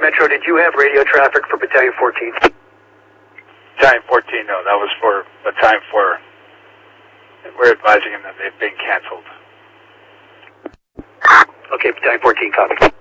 Metro, did you have radio traffic for Battalion 14? Battalion 14, no, that was for Battalion 4. We're advising them that they've been canceled. Okay, Battalion 14, copy.